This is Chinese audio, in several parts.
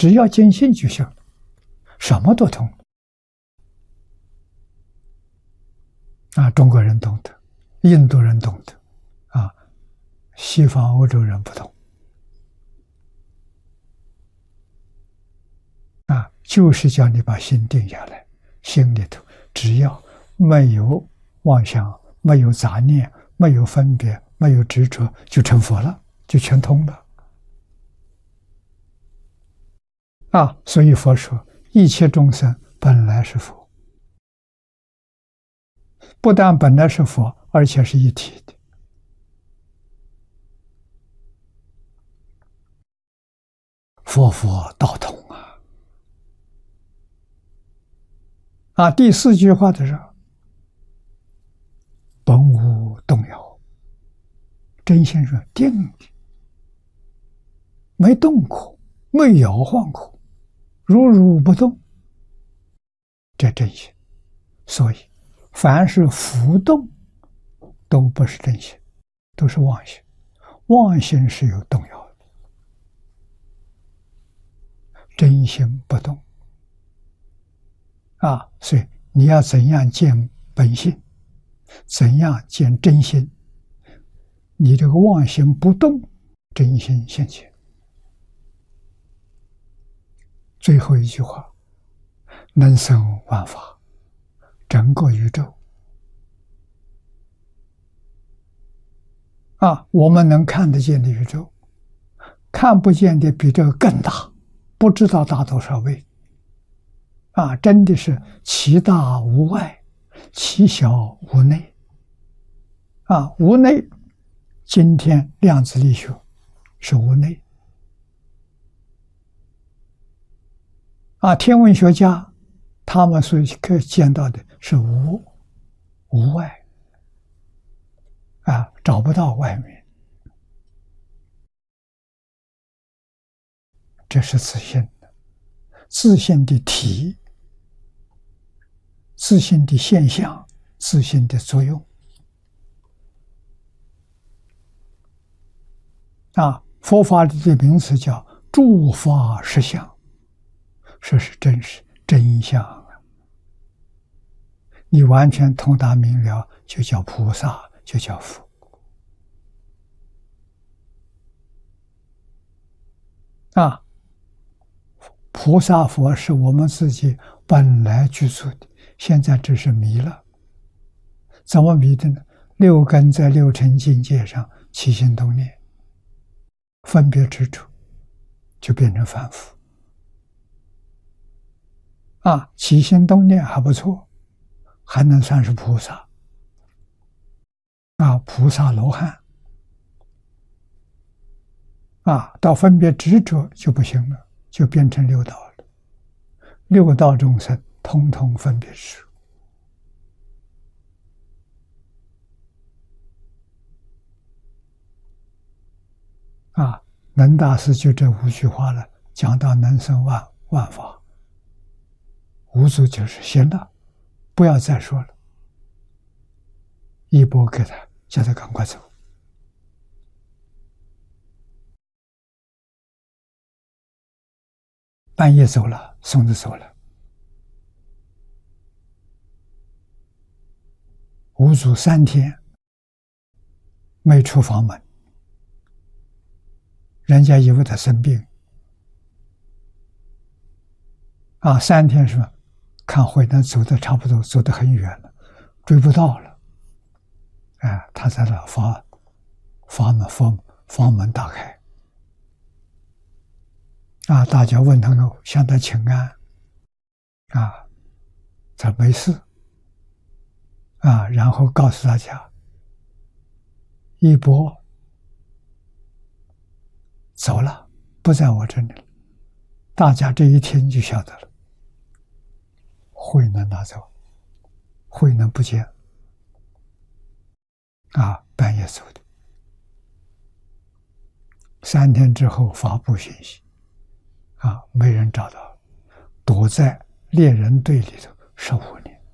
只要坚信就行了，什么都通啊！中国人懂得，印度人懂得，啊，西方欧洲人不懂啊，就是叫你把心定下来，心里头只要没有妄想，没有杂念，没有分别，没有执着，就成佛了，就全通了啊！所以佛说，一切众生本来是佛，不但本来是佛，而且是一体的。佛佛道同啊！第四句话的时候，本无动摇，真心是定的，没动过，没摇晃过，如如不动，这真心。所以凡是浮动都不是真心，都是妄心，妄心是有动摇的，真心不动啊！所以你要怎样见本性，怎样见真心，你这个妄心不动，真心现前。最后一句话，能生万法，整个宇宙啊，我们能看得见的宇宙，看不见的比这个更大，不知道大多少倍啊！真的是其大无外，其小无内啊！无内，今天量子力学是无内啊！天文学家他们所可以见到的是无外啊，找不到外面，这是自信的，自信的体，自信的现象，自信的作用啊！佛法里的名词叫诸法实相，这是真实真相啊！你完全通达明了，就叫菩萨，就叫佛啊！菩萨佛是我们自己本来具足的，现在只是迷了。怎么迷的呢？六根在六尘境界上起心动念，分别执着，就变成凡夫啊！起心动念还不错，还能算是菩萨啊，菩萨罗汉啊！到分别执着就不行了，就变成六道了。六道众生通通分别执着啊！能大师就这5句话了，讲到能生万法，无足就是行了，不要再说了。一波给他，叫他赶快走。半夜走了，送子走了，无足3天没出房门，人家以为他生病啊，3天是吧？看慧能走的差不多，走得很远了，追不到了，哎，他在那房门打开啊，大家问他们，向他请安啊，他没事啊，然后告诉大家，一波走了，不在我这里了，大家这一听就晓得了。慧能拿走，慧能不见啊，半夜走的。3天之后发布信息啊，没人找到，躲在猎人队里头15年。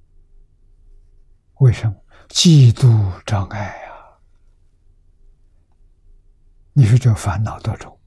为什么？嫉妒障碍啊！你说这烦恼多重？